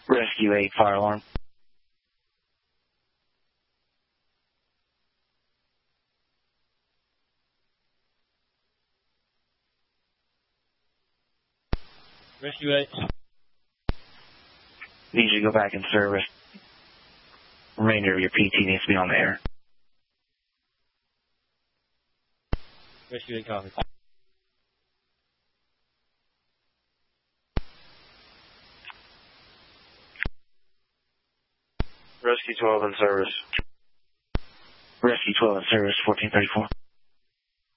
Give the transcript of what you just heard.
Rescue 8, fire alarm. Rescue 8. Need you to go back in service. Remainder of your PT needs to be on the air. Rescue 8 copy. Rescue 12 in service. Rescue 12 in service, 1434.